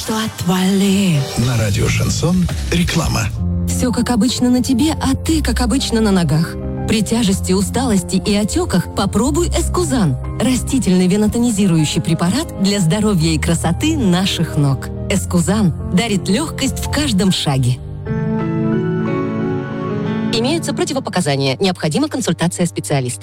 Что отвали. На радио «Шансон» реклама. Все как обычно на тебе, а ты как обычно на ногах. При тяжести, усталости и отеках попробуй Эскузан. Растительный венотонизирующий препарат для здоровья и красоты наших ног. Эскузан дарит легкость в каждом шаге. Имеются противопоказания. Необходима консультация специалиста.